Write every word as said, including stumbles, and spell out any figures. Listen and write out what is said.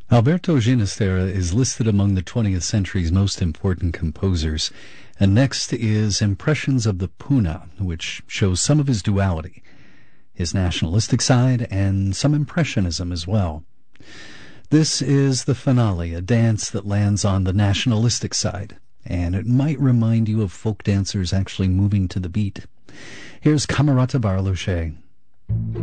Alberto Ginastera is listed among the twentieth century's most important composers, and next is Impressions of the Puna, which shows some of his duality, his nationalistic side, and some impressionism as well. This is the finale, a dance that lands on the nationalistic side, and it might remind you of folk dancers actually moving to the beat. Here's Camerata Barloche.